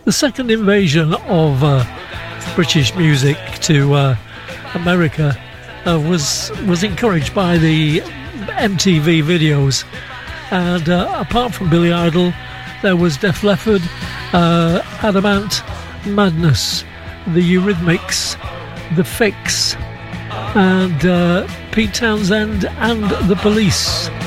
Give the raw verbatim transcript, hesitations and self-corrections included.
the second invasion of uh, British music to uh, America uh, was was encouraged by the M T V videos, and uh, apart from Billy Idol, there was Def Leppard, uh, Adamant, Madness, the Eurythmics, The Fix, and uh, Pete Townsend and The Police.